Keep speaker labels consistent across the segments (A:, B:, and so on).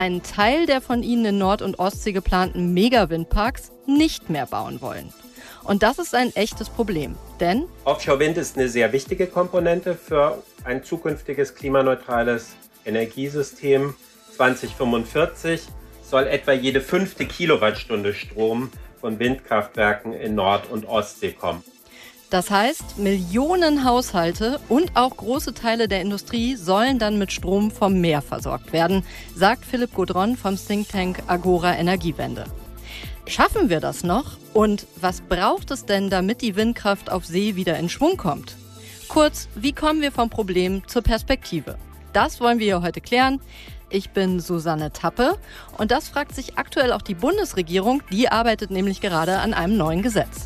A: einen Teil der von ihnen in Nord- und Ostsee geplanten Megawindparks nicht mehr bauen wollen. Und das ist ein echtes Problem, denn
B: Offshore-Wind ist eine sehr wichtige Komponente für ein zukünftiges klimaneutrales Energiesystem. 2045 soll etwa jede 5. Kilowattstunde Strom von Windkraftwerken in Nord- und Ostsee kommen.
A: das heißt, Millionen Haushalte und auch große Teile der Industrie sollen dann mit Strom vom Meer versorgt werden, sagt Philipp Gaudron vom Think Tank Agora Energiewende. Schaffen wir das noch? Und was braucht es denn, damit die Windkraft auf See wieder in Schwung kommt? Kurz, wie kommen wir vom Problem zur Perspektive? Das wollen wir hier heute klären. Ich bin Susanne Tappe und das fragt sich aktuell auch die Bundesregierung. Die arbeitet nämlich gerade an einem neuen Gesetz.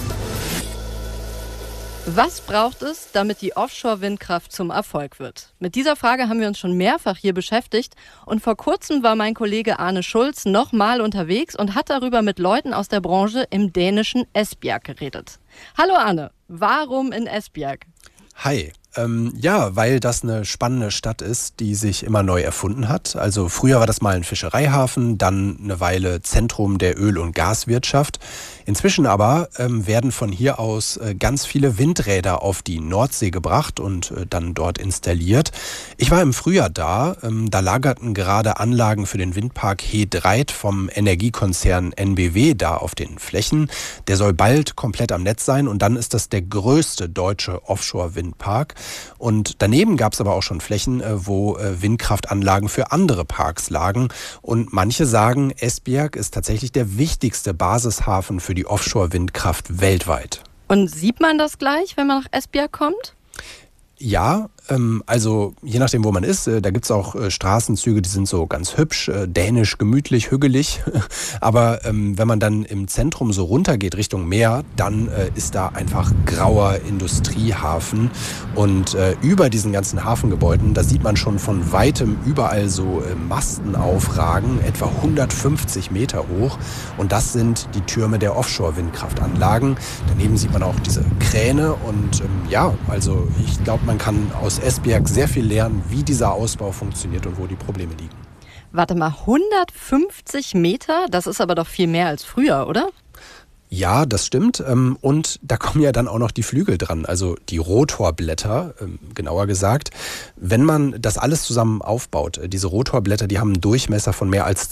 A: Was braucht es, damit die Offshore-Windkraft zum Erfolg wird? Mit dieser Frage haben wir uns schon mehrfach hier beschäftigt. Und vor kurzem war mein Kollege Arne Schulz nochmal unterwegs und hat darüber mit Leuten aus der Branche im dänischen Esbjerg geredet. Hallo Arne, warum in Esbjerg?
C: Hi. Ja, weil das eine spannende Stadt ist, die sich immer neu erfunden hat. Also früher war das mal ein Fischereihafen, dann eine Weile Zentrum der Öl- und Gaswirtschaft. Inzwischen aber werden von hier aus ganz viele Windräder auf die Nordsee gebracht und dann dort installiert. Ich war im Frühjahr da. Da lagerten gerade Anlagen für den Windpark He Dreiht vom Energiekonzern NBW da auf den Flächen. Der soll bald komplett am Netz sein und dann ist das der größte deutsche Offshore-Windpark. Und daneben gab es aber auch schon Flächen, wo Windkraftanlagen für andere Parks lagen. Und manche sagen, Esbjerg ist tatsächlich der wichtigste Basishafen für die Offshore-Windkraft weltweit.
A: Und sieht man das gleich, wenn man nach Esbjerg kommt?
C: Ja, also je nachdem, wo man ist, da gibt's auch Straßenzüge, die sind so ganz hübsch, dänisch, gemütlich, hügelig. Aber wenn man dann im Zentrum so runtergeht Richtung Meer, dann ist da einfach grauer Industriehafen. Und über diesen ganzen Hafengebäuden, da sieht man schon von weitem überall so Masten aufragen, etwa 150 Meter hoch. Und das sind die Türme der Offshore-Windkraftanlagen. Daneben sieht man auch diese Kräne und ja, also ich glaube, man kann aus Esbjerg sehr viel lernen, wie dieser Ausbau funktioniert und wo die Probleme liegen.
A: Warte mal, 150 Meter? Das ist aber doch viel mehr als früher, oder?
C: Ja, das stimmt. Und da kommen ja dann auch noch die Flügel dran, also die Rotorblätter, genauer gesagt. Wenn man das alles zusammen aufbaut, diese Rotorblätter, die haben einen Durchmesser von mehr als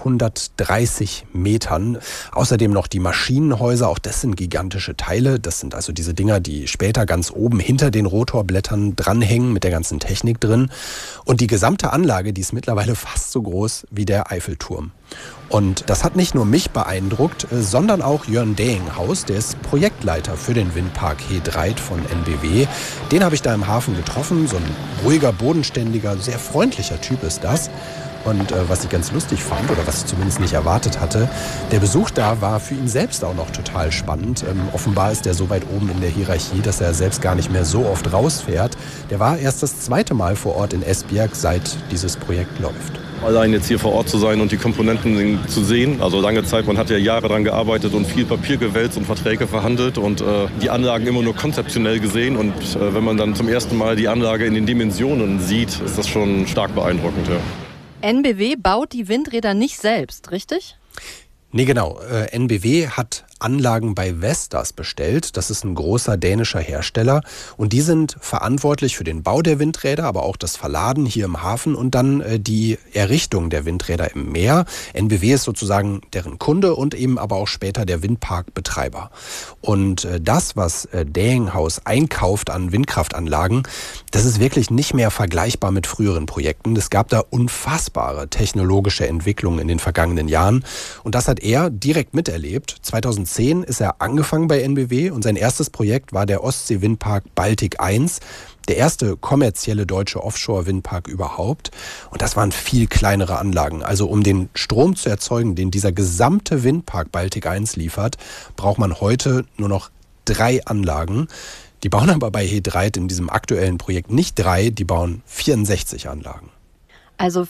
C: 230 Metern. Außerdem noch die Maschinenhäuser, auch das sind gigantische Teile. Das sind also diese Dinger, die später ganz oben hinter den Rotorblättern dranhängen mit der ganzen Technik drin. Und die gesamte Anlage, die ist mittlerweile fast so groß wie der Eiffelturm. Und das hat nicht nur mich beeindruckt, sondern auch Jörn Deinghaus, der ist Projektleiter für den Windpark He Dreiht von NBW. Den habe ich da im Hafen getroffen, so ein ruhiger, bodenständiger, sehr freundlicher Typ ist das. Und was ich ganz lustig fand, oder was ich zumindest nicht erwartet hatte, der Besuch da war für ihn selbst auch noch total spannend. Offenbar ist er so weit oben in der Hierarchie, dass er selbst gar nicht mehr so oft rausfährt. Der war erst das zweite Mal vor Ort in Esbjerg, seit dieses Projekt läuft.
D: Allein jetzt hier vor Ort zu sein und die Komponenten zu sehen, also lange Zeit, man hat ja Jahre daran gearbeitet und viel Papier gewälzt und Verträge verhandelt und die Anlagen immer nur konzeptionell gesehen und wenn man dann zum ersten Mal die Anlage in den Dimensionen sieht, ist das schon stark beeindruckend. Ja.
A: NBW baut die Windräder nicht selbst, richtig?
C: Nee, genau. NBW hat Anlagen bei Vestas bestellt. Das ist ein großer dänischer Hersteller. Und die sind verantwortlich für den Bau der Windräder, aber auch das Verladen hier im Hafen und dann die Errichtung der Windräder im Meer. NBW ist sozusagen deren Kunde und eben aber auch später der Windparkbetreiber. Und das, was Deinghaus einkauft an Windkraftanlagen, das ist wirklich nicht mehr vergleichbar mit früheren Projekten. Es gab da unfassbare technologische Entwicklungen in den vergangenen Jahren. Und das hat er direkt miterlebt. 2010 ist er angefangen bei NBW und sein erstes Projekt war der Ostsee-Windpark Baltic 1, der erste kommerzielle deutsche Offshore-Windpark überhaupt. Und das waren viel kleinere Anlagen. Also um den Strom zu erzeugen, den dieser gesamte Windpark Baltic 1 liefert, braucht man heute nur noch 3 Anlagen. Die bauen aber bei He Dreiht in diesem aktuellen Projekt nicht 3, die bauen 64 Anlagen.
A: Also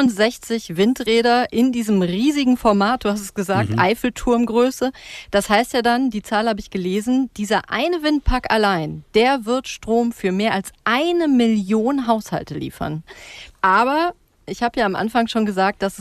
A: 64 Windräder in diesem riesigen Format, du hast es gesagt, Eiffelturmgröße. Das heißt ja dann, die Zahl habe ich gelesen, dieser eine Windpark allein, der wird Strom für mehr als 1 Million Haushalte liefern. Aber ich habe ja am Anfang schon gesagt, dass